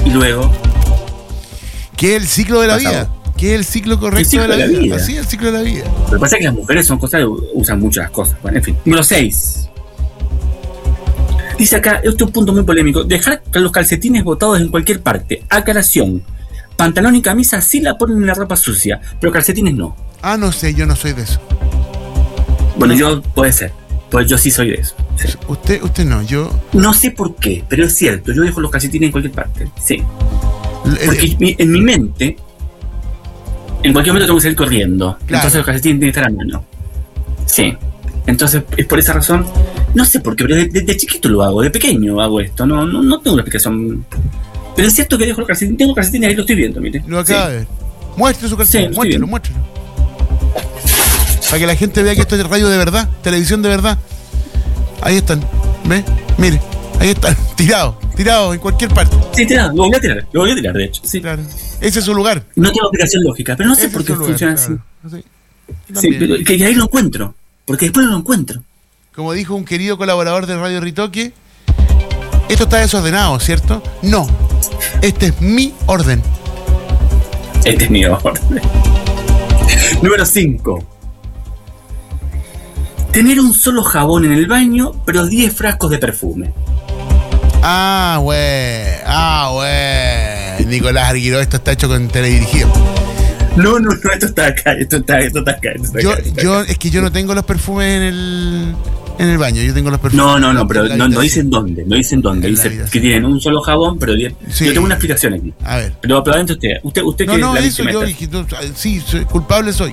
Y luego... ¿Qué es el ciclo de la vida? ¿Qué es el ciclo correcto de la vida? Así es el ciclo de la vida. Lo que pasa es que las mujeres son cosas que usan muchas cosas. Bueno, en fin. Número 6. Dice acá, esto es un punto muy polémico. Dejar los calcetines botados en cualquier parte. Aclaración. Pantalón y camisa sí la ponen en la ropa sucia, pero calcetines no. Ah, no sé, yo no soy de eso. Bueno, yo puede ser. Pues yo sí soy de eso. Sí. Usted no, yo... No sé por qué, pero es cierto. Yo dejo los calcetines en cualquier parte. Sí. Porque en mi mente, en cualquier momento tengo que salir corriendo. Claro. Entonces los calcetines tienen que estar a mano. Sí. Entonces, es por esa razón. No sé por qué, pero de chiquito lo hago. De pequeño hago esto. No tengo una explicación. Pero es cierto que dejo los calcetines. Tengo calcetines, ahí lo estoy viendo, mire. Lo acaba de ver. Muestre su calcetín. Sí, muéstrelo. Para que la gente vea que esto es radio de verdad, televisión de verdad. Ahí están. ¿Ve? Mire, ahí están. Tirados en cualquier parte. Sí, tirado. Lo voy a tirar, de hecho. Sí. Claro. Ese es su lugar. No tengo explicación lógica, pero no sé por qué funciona así. Sí, pero que ahí lo encuentro. Porque después no lo encuentro. Como dijo un querido colaborador de Radio Ritoque, esto está desordenado, ¿cierto? No. Este es mi orden. Este es mi orden. Número 5. Tener un solo jabón en el baño, pero 10 frascos de perfume. Ah, güey. Nicolás Arguiró, esto está hecho con teledirigido. No, esto está acá. Es que yo no tengo los perfumes en el baño. Yo tengo los perfumes. No, pero no dicen dónde. No dicen dónde. Dice que tienen un solo jabón, pero 10. Sí. Yo tengo una explicación aquí. A ver. Pero probablemente usted que no, eso yo dije. Sí, culpable soy.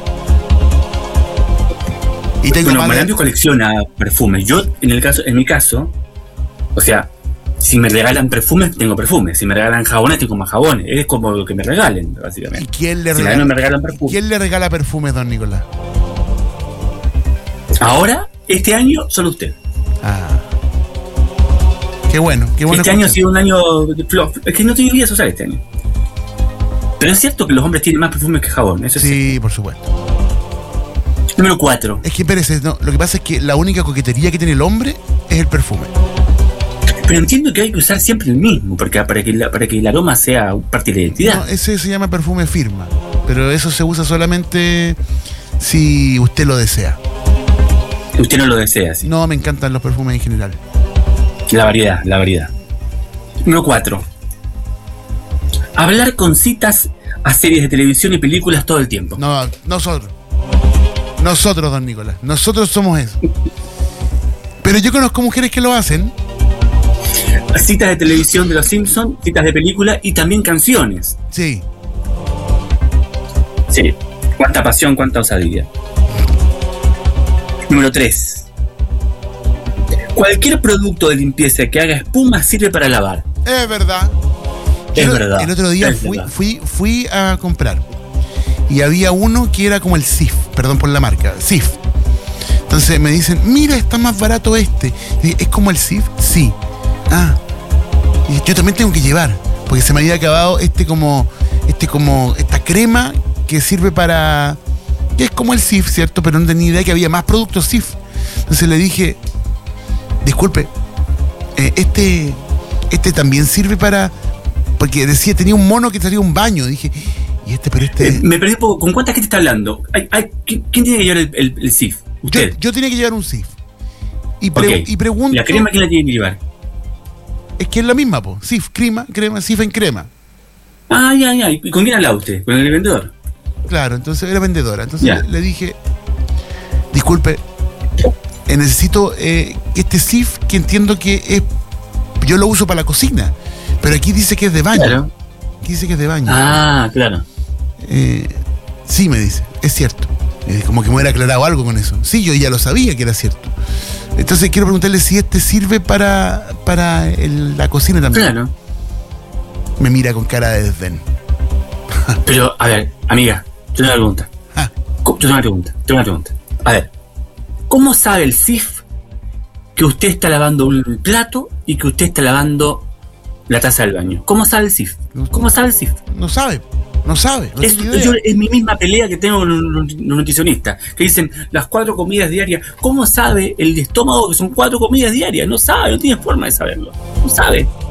Y tengo Malandro colecciona perfumes. Yo, en mi caso, o sea, si me regalan perfumes, tengo perfumes. Si me regalan jabones, tengo más jabones. Es como lo que me regalen, básicamente. ¿Y quién le regala perfumes, don Nicolás? Ahora, este año, solo usted. Ah. Qué bueno. Este año ha sido un año de flop. Es que no te deberías usar este año. Pero es cierto que los hombres tienen más perfumes que jabón. Eso sí, por supuesto. Número 4. Es que espérese, no, lo que pasa es que la única coquetería que tiene el hombre es el perfume. Pero entiendo que hay que usar siempre el mismo, porque para que el aroma sea parte de la identidad. No, ese se llama perfume firma, pero eso se usa solamente si usted lo desea. Usted no lo desea, sí. No, me encantan los perfumes en general. La variedad. Número 4. Hablar con citas a series de televisión y películas todo el tiempo. No, Nosotros, don Nicolás. Nosotros somos eso. Pero yo conozco mujeres que lo hacen. Citas de televisión de los Simpsons, citas de película y también canciones. Sí. Sí. Cuánta pasión, cuánta osadía. Número 3. Cualquier producto de limpieza que haga espuma sirve para lavar. Es verdad. verdad. El otro día fui a comprar. Y había uno que era como el Cif, perdón por la marca, Cif. Entonces me dicen, mira, está más barato este. Y ¿es como el Cif? Sí. Ah. Y yo también tengo que llevar, porque se me había acabado esta crema que sirve para... que es como el Cif, ¿cierto? Pero no tenía idea que había más productos Cif. Entonces le dije, disculpe, este también sirve para... porque decía, tenía un mono que traía un baño. Dije... me perdí un poco. ¿Con cuánta gente está hablando? ¿Quién tiene que llevar el Cif? ¿Usted? Yo tenía que llevar un Cif. Y pregunto... ¿La crema quién la tiene que llevar? Es que es la misma, po. Cif, crema, Cif en crema. Ah, ya. ¿Y con quién hablaba usted? ¿Con el vendedor? Claro, entonces era vendedora. Entonces le dije, disculpe, necesito este Cif que entiendo que es... yo lo uso para la cocina, pero aquí dice que es de baño. Claro. Aquí dice que es de baño. Ah, claro. Sí, me dice, es cierto. Como que me hubiera aclarado algo con eso. Sí, yo ya lo sabía que era cierto. Entonces quiero preguntarle si este sirve para la cocina también. Claro. Me mira con cara de desdén. Pero, a ver, amiga, yo tengo una pregunta. A ver, ¿cómo sabe el Cif que usted está lavando un plato y que usted está lavando la taza del baño? ¿Cómo sabe el Cif? ¿Cómo sabe el Cif? No sabe. Es mi misma pelea que tengo con los nutricionistas, que dicen las 4 comidas diarias. ¿Cómo sabe el estómago que son 4 comidas diarias? No sabe, no tiene forma de saberlo. No sabe.